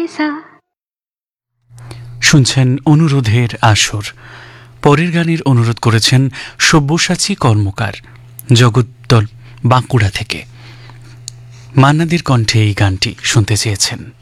সা। শুনছেন অনুরোধের আসর। পরের গানের অনুরোধ করেছেন সব্যসাচী কর্মকার, জগদ্দল, বাঁকুড়া থেকে। মান্নাদের কণ্ঠে এই গানটি শুনতে চেয়েছেন।